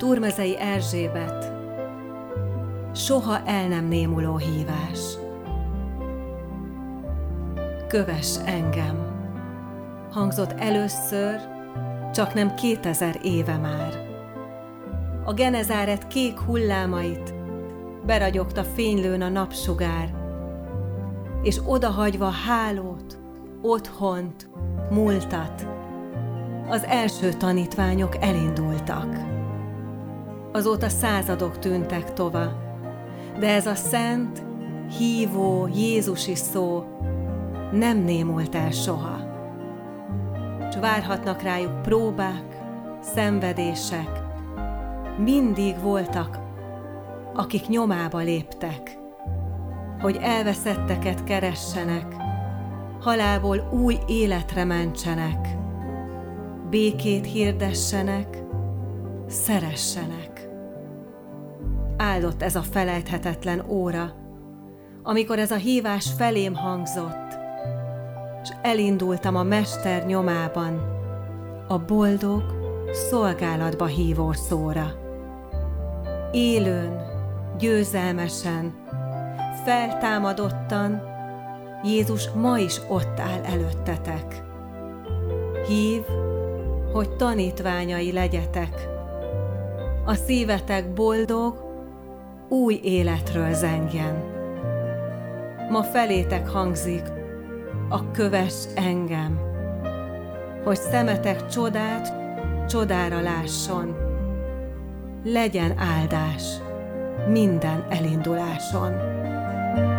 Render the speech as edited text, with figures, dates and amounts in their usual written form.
Turmezei Erzsébet, soha el nem némuló hívás. Kövess engem, hangzott először, csaknem 2000 éve már. A Genezáret kék hullámait beragyogta fénylőn a napsugár, és odahagyva hálót, otthont, múltat, az első tanítványok elindultak. Azóta századok tűntek tova, de ez a szent, hívó, jézusi szó nem némult el soha. S várhatnak rájuk próbák, szenvedések, mindig voltak, akik nyomába léptek, hogy elveszetteket keressenek, halálból új életre mentsenek, békét hirdessenek, szeressenek. Áldott ez a felejthetetlen óra, amikor ez a hívás felém hangzott, és elindultam a Mester nyomában, a boldog, szolgálatba hívó szóra. Élőn, győzelmesen, feltámadottan Jézus ma is ott áll előttetek. Hív, hogy tanítványai legyetek. A szívetek boldog, új életről zengjen. Ma felétek hangzik a kövess engem, hogy szemetek csodát csodára lásson. Legyen áldás minden elinduláson.